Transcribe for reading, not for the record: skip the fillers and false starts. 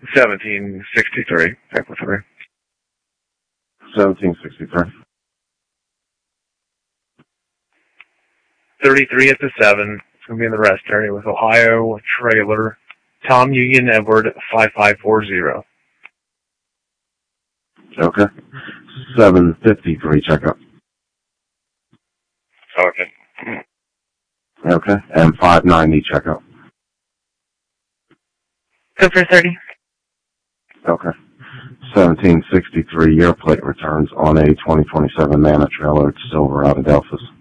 1763, Echo 3. 1763. 33 at the 7. It's going to be in the rest area with Ohio trailer. Tom Union Edward 5540. Okay. 753 checkup. Okay. Okay. And 590 checkup. Go for 30. Okay. 1763 year plate returns on a 2027 Nana trailer. It's silver out of Delphus.